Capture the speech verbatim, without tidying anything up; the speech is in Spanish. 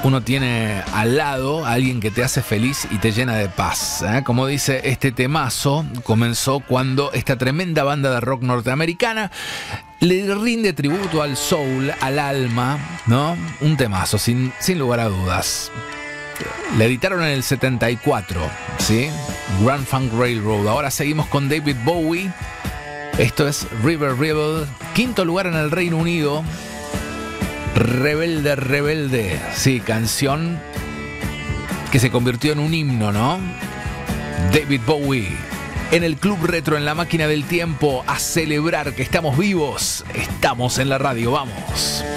uno tiene al lado a alguien que te hace feliz y te llena de paz, ¿eh? Como dice este temazo, comenzó cuando esta tremenda banda de rock norteamericana le rinde tributo al soul, al alma, ¿no? Un temazo, sin, sin lugar a dudas. Le editaron en el setenta y cuatro, ¿sí? Grand Funk Railroad. Ahora seguimos con David Bowie. Esto es River Rebel, quinto lugar en el Reino Unido. Rebelde, rebelde. Sí, canción que se convirtió en un himno, ¿no? David Bowie en el Club Retro, en la máquina del tiempo, a celebrar que estamos vivos. Estamos en la radio, vamos.